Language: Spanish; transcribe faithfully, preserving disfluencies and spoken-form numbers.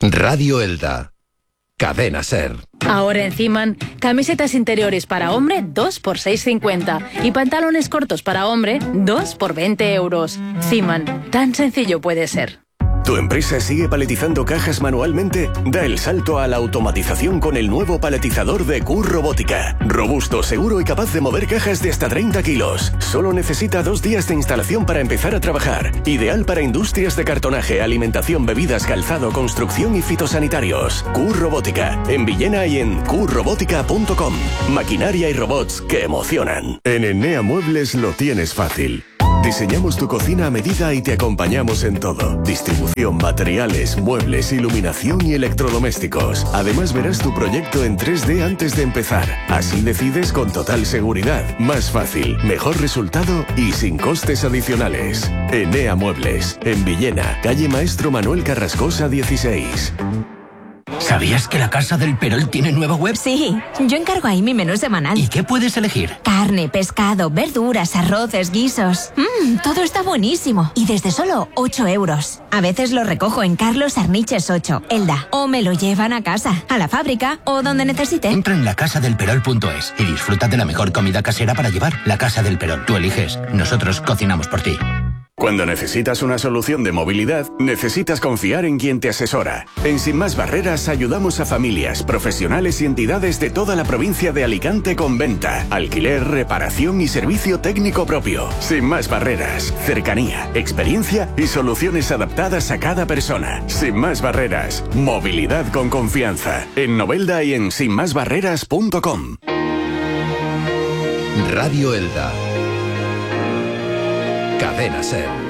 Radio Elda. Cadena Ser. Ahora en Ciman, camisetas interiores para hombre dos por seis cincuenta y pantalones cortos para hombre dos por veinte euros. Ciman, tan sencillo puede ser. ¿Tu empresa sigue paletizando cajas manualmente? Da el salto a la automatización con el nuevo paletizador de Q Robótica. Robusto, seguro y capaz de mover cajas de hasta treinta kilos. Solo necesita dos días de instalación para empezar a trabajar. Ideal para industrias de cartonaje, alimentación, bebidas, calzado, construcción y fitosanitarios. Q Robótica. En Villena y en q robótica punto com. Maquinaria y robots que emocionan. En Enea Muebles lo tienes fácil. Diseñamos tu cocina a medida y te acompañamos en todo. Distribución, materiales, muebles, iluminación y electrodomésticos. Además verás tu proyecto en tres D antes de empezar. Así decides con total seguridad. Más fácil, mejor resultado y sin costes adicionales. Enea Muebles, en Villena, calle Maestro Manuel Carrascosa dieciséis. ¿Sabías que la Casa del Perol tiene nueva web? Sí, yo encargo ahí mi menú semanal. ¿Y qué puedes elegir? Carne, pescado, verduras, arroces, guisos. Mmm, todo está buenísimo. Y desde solo ocho euros. A veces lo recojo en Carlos Arniches ocho, Elda. O me lo llevan a casa, a la fábrica o donde necesite. Entra en la casa del perol punto es y disfruta de la mejor comida casera para llevar. La Casa del Perol. Tú eliges. Nosotros cocinamos por ti. Cuando necesitas una solución de movilidad, necesitas confiar en quien te asesora. En Sin Más Barreras ayudamos a familias, profesionales y entidades de toda la provincia de Alicante con venta, alquiler, reparación y servicio técnico propio. Sin Más Barreras, cercanía, experiencia y soluciones adaptadas a cada persona. Sin Más Barreras, movilidad con confianza. En Novelda y en sin más barreras punto com. Radio Elda. Cadena Ser.